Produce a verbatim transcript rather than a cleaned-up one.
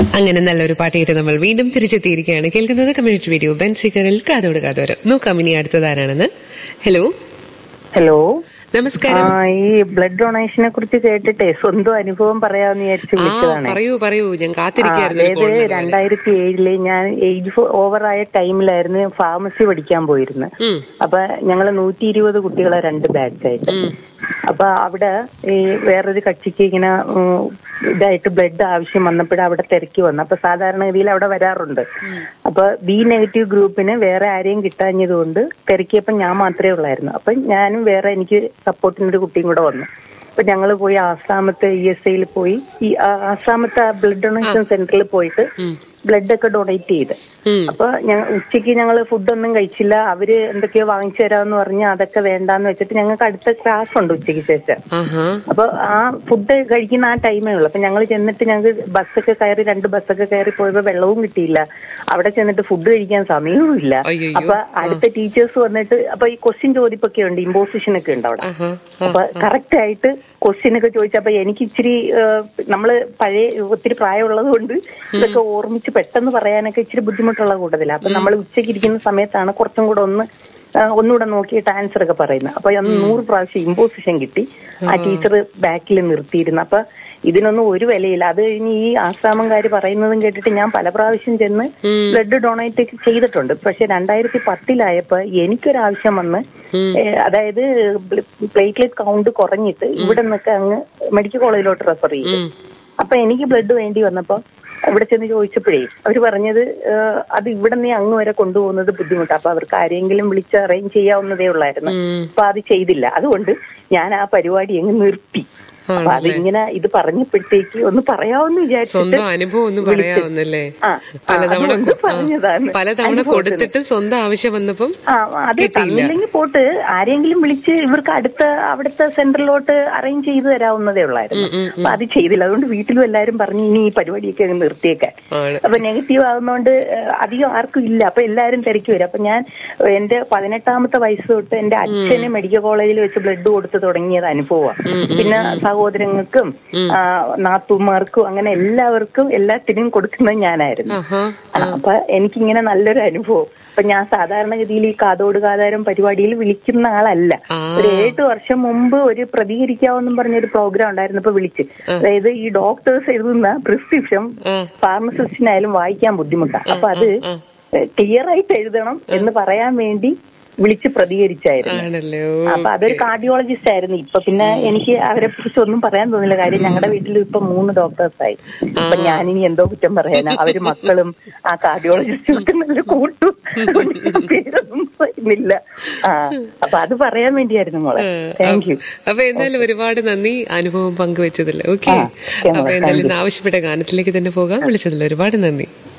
അങ്ങനെ നല്ലൊരു പാട്ടായിട്ട് നമ്മൾ വീണ്ടും തിരിച്ചെത്തിയിരിക്കുകയാണ്. കേൾക്കുന്നത് കമ്മ്യൂണിറ്റി റേഡിയോ ബെൻസിക്കറിൽ കാതോട് കാതോരം. നോക്കാം ഇനി അടുത്തതാരാണെന്ന്. ഹലോ ഹലോ, നമസ്കാരം. ഈ ബ്ലഡ് ഡൊണേഷനെ കുറിച്ച് കേട്ടിട്ടേ സ്വന്തം അനുഭവം പറയാമെന്ന് വിചാരിച്ചു വിളിച്ചതാണ്. പറയൂ പറയൂ, ഞാൻ കാത്തിരിക്കുകയായിരുന്നു. രണ്ടായിരത്തി ഏഴില് ഞാൻ ഏജ് ഓവറായ ടൈമിലായിരുന്നു ഫാർമസി പഠിക്കാൻ പോയിരുന്നത്. അപ്പൊ ഞങ്ങള് നൂറ്റി ഇരുപത് കുട്ടികളെ രണ്ട് ബാച്ചായിട്ട്. അപ്പൊ അവിടെ ഈ വേറൊരു കക്ഷിക്ക് ഇങ്ങനെ ഇതായിട്ട് ബ്ലഡ് ആവശ്യം വന്നപ്പോഴും അവിടെ തിരക്കി വന്നു. അപ്പൊ സാധാരണഗതിയിൽ അവിടെ വരാറുണ്ട്. അപ്പൊ ബി നെഗറ്റീവ് ഗ്രൂപ്പിന് വേറെ ആരെയും കിട്ടാഞ്ഞത് കൊണ്ട് തിരക്കിയപ്പോ ഞാൻ മാത്രമേ ഉള്ളായിരുന്നു. അപ്പൊ ഞാനും വേറെ എനിക്ക് സപ്പോർട്ടിനൊരു കുട്ടിയും കൂടെ വന്നു. അപ്പൊ ഞങ്ങള് പോയി ആസാമത്തെ ഇ എസ് ഐയിൽ പോയി ഈ ആസാമത്തെ ബ്ലഡ് ഡൊണേഷൻ സെന്ററിൽ പോയിട്ട് ബ്ലഡ് ഒക്കെ ഡൊണേറ്റ് ചെയ്ത്. അപ്പൊ ഞങ്ങൾ ഉച്ചയ്ക്ക് ഞങ്ങള് ഫുഡൊന്നും കഴിച്ചില്ല. അവര് എന്തൊക്കെയോ വാങ്ങിച്ചു തരാമെന്ന് പറഞ്ഞ് അതൊക്കെ വേണ്ടാന്ന് വെച്ചിട്ട് ഞങ്ങൾക്ക് അടുത്ത ക്ലാസ് ഉണ്ട് ഉച്ചയ്ക്ക് ശേഷം. അപ്പൊ ആ ഫുഡ് കഴിക്കുന്ന ആ ടൈമേ ഉള്ളു. അപ്പൊ ഞങ്ങൾ ചെന്നിട്ട് ഞങ്ങൾക്ക് ബസ്സൊക്കെ കയറി രണ്ട് ബസ്സൊക്കെ കയറി പോയപ്പോ വെള്ളവും കിട്ടിയില്ല. അവിടെ ചെന്നിട്ട് ഫുഡ് കഴിക്കാൻ സമയവും ഇല്ല. അപ്പൊ അടുത്ത ടീച്ചേഴ്സ് വന്നിട്ട് അപ്പൊ ഈ ക്വസ്റ്റ്യൻ ചോദിപ്പൊക്കെ ഉണ്ട്, ഇമ്പോസിഷൻ ഒക്കെ ഉണ്ട് അവിടെ. അപ്പൊ കറക്റ്റ് ആയിട്ട് ക്വസ്റ്റ്യൻ ഒക്കെ ചോദിച്ചപ്പോ എനിക്ക് ഇച്ചിരി നമ്മള് പഴയ ഒത്തിരി പ്രായമുള്ളത് കൊണ്ട് ഇതൊക്കെ ഓർമ്മിച്ച് പെട്ടെന്ന് പറയാനൊക്കെ ഇച്ചിരി ബുദ്ധിമുട്ടുള്ള കൂട്ടത്തില്ല. അപ്പൊ നമ്മൾ ഉച്ചയ്ക്ക് ഇരിക്കുന്ന സമയത്താണ് കുറച്ചും കൂടെ ഒന്ന് ഒന്നുകൂടെ നോക്കിയിട്ട് ആൻസർ ഒക്കെ പറയുന്നത്. അപ്പൊ അന്ന് നൂറ് പ്രാവശ്യം ഇമ്പോസിഷൻ കിട്ടി. ആ ടീച്ചർ ബാക്കിൽ നിർത്തിയിരുന്നു. അപ്പൊ ഇതിനൊന്നും ഒരു വിലയില്ല. അത് കഴിഞ്ഞ് ഈ ആസാമുകാര് പറയുന്നതും കേട്ടിട്ട് ഞാൻ പല പ്രാവശ്യം ചെന്ന് ബ്ലഡ് ഡൊണേറ്റ് ചെയ്തിട്ടുണ്ട്. പക്ഷെ രണ്ടായിരത്തി പത്തിലായപ്പോ എനിക്കൊരാവശ്യം വന്ന്, അതായത് പ്ലേറ്റ്ലെറ്റ് കൗണ്ട് കുറഞ്ഞിട്ട് ഇവിടെ നിന്നൊക്കെ അങ്ങ് മെഡിക്കൽ കോളേജിലോട്ട് റെഫർ ചെയ്തു. അപ്പൊ എനിക്ക് ബ്ലഡ് വേണ്ടി വന്നപ്പോ ഇവിടെ ചെന്ന് ചോദിച്ചപ്പോഴേ അവര് പറഞ്ഞത് അത് ഇവിടെ നിന്ന് അങ്ങ് വരെ കൊണ്ടുപോകുന്നത് ബുദ്ധിമുട്ടാണ്. അപ്പൊ അവർക്ക് ആരെങ്കിലും വിളിച്ച് അറേഞ്ച് ചെയ്യാവുന്നതേ ഉള്ളായിരുന്നു. അപ്പൊ അത് ചെയ്തില്ല. അതുകൊണ്ട് ഞാൻ ആ പരിപാടി അങ്ങ് നിർത്തി. അപ്പൊ അതിങ്ങനെ ഇത് പറഞ്ഞപ്പോഴത്തേക്ക് ഒന്ന് പറയാമെന്ന് വിചാരിച്ചിട്ട് അനുഭവം ഒന്നും പറയാവുന്നല്ലേ. പലതവണ പലതവണ കൊടുത്തിട്ട് സ്വന്തം ആവശ്യം വന്നപ്പം അത് തന്നില്ലെങ്കിൽ പോട്ട് ആരെങ്കിലും വിളിച്ച് ഇവർക്ക് അടുത്ത അവിടുത്തെ സെന്ററിലോട്ട് അറേഞ്ച് ചെയ്ത് തരാവുന്നതേ ഉള്ളായിരുന്നു. അപ്പൊ അത് ചെയ്തില്ല. അതുകൊണ്ട് വീട്ടിലും എല്ലാരും പറഞ്ഞു ഇനി ഈ പരിപാടിയൊക്കെ അങ്ങ് നിർത്തിയേക്കാൻ. അപ്പൊ നെഗറ്റീവ് ആവുന്നതുകൊണ്ട് അധികം ആർക്കും ഇല്ല. അപ്പൊ എല്ലാരും തിരക്കി വരും. അപ്പൊ ഞാൻ എന്റെ പതിനെട്ടാമത്തെ വയസ്സ് തൊട്ട് എന്റെ അച്ഛന് മെഡിക്കൽ കോളേജിൽ വെച്ച് ബ്ലഡ് കൊടുത്ത് തുടങ്ങിയത് അനുഭവമാണ്. പിന്നെ സഹോദരങ്ങൾക്കും നാത്തുമാർക്കും അങ്ങനെ എല്ലാവർക്കും എല്ലാത്തിനും കൊടുക്കുന്നത് ഞാനായിരുന്നു. അപ്പൊ എനിക്കിങ്ങനെ നല്ലൊരു അനുഭവം. അപ്പൊ ഞാൻ സാധാരണഗതിയിൽ ഈ കാതോട് കാതാരം പരിപാടിയിൽ വിളിക്കുന്ന ആളല്ല. ഒരു ഏഴ് വർഷം മുമ്പ് ഒരു പ്രതികരിക്കാവെന്നും പറഞ്ഞൊരു പ്രോഗ്രാം ഉണ്ടായിരുന്നു. ഇപ്പൊ വിളിച്ച്, അതായത് ഈ ഡോക്ടേഴ്സ് എഴുതുന്ന പ്രിസ്ക്രിപ്ഷൻ ഫാർമസിസ്റ്റിനായാലും വായിക്കാൻ ബുദ്ധിമുട്ടാണ്. അപ്പൊ അത് ക്ലിയർ ആയിട്ട് എഴുതണം എന്ന് പറയാൻ വേണ്ടി വിളിച്ച് പ്രതികരിച്ചായിരുന്നു. അപ്പൊ അതൊരു കാർഡിയോളജിസ്റ്റ് ആയിരുന്നു. ഇപ്പൊ പിന്നെ എനിക്ക് അവരെ കുറിച്ച് ഒന്നും പറയാൻ തോന്നില്ല. കാര്യം ഞങ്ങളുടെ വീട്ടിൽ ഇപ്പൊ മൂന്ന് ഡോക്ടേഴ്സായി. അപ്പൊ ഞാനിനി എന്തോ കുറ്റം പറയാനാ. അവര് മക്കളും ആ കാർഡിയോളജിസ്റ്റും ഒക്കെ നല്ല കൂട്ടും പേരൊന്നും പറയുന്നില്ല. ആ അപ്പൊ അത് പറയാൻ വേണ്ടിയായിരുന്നു മോളെ. Thank you. അപ്പൊ എന്തായാലും ഒരുപാട് നന്ദി അനുഭവം പങ്കുവെച്ചതല്ലേ. ഓക്കെ, അപ്പൊ എന്തായാലും ഇന്ന് ആവശ്യപ്പെട്ട ഗാനത്തിലേക്ക് തന്നെ പോകാം. വിളിച്ചതല്ലേ, ഒരുപാട് നന്ദി.